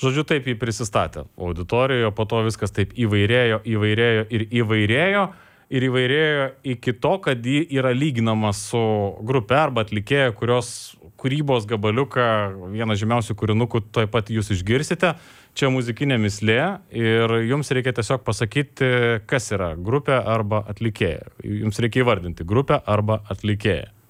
Žodžiu, taip jį prisistatė auditorijoje, po to viskas taip įvairėjo iki to, kad ji yra lyginama su grupe arba atlikėja, kurios kūrybos gabaliuką, vieną žymiausių kūrinukų, tuoj pat jūs išgirsite. Čia muzikinė mislė ir jums reikia tiesiog pasakyti, kas yra grupė arba atlikėja. Jums reikia įvardinti grupę arba atlikėją.